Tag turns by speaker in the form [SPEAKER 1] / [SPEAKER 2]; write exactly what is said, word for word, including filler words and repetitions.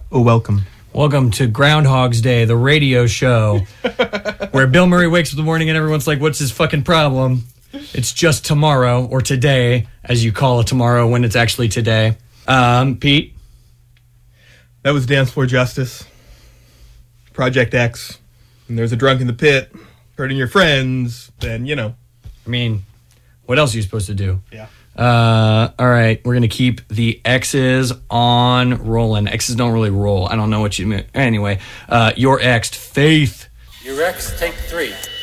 [SPEAKER 1] Oh, welcome.
[SPEAKER 2] Welcome to Groundhog's Day, the radio show, where Bill Murray wakes up in the morning and everyone's like, what's his fucking problem? It's just tomorrow, or today, as you call it tomorrow when it's actually today. Um, Pete?
[SPEAKER 1] That was Dance for Justice. Project X. And there's a drunk in the pit hurting your friends, then, you know.
[SPEAKER 2] I mean, what else are you supposed to do?
[SPEAKER 1] Yeah.
[SPEAKER 2] Uh, all right, we're going to keep the X's on rolling. X's don't really roll. I don't know what you mean. Anyway, uh, your ex, Faith.
[SPEAKER 3] Your ex, take three.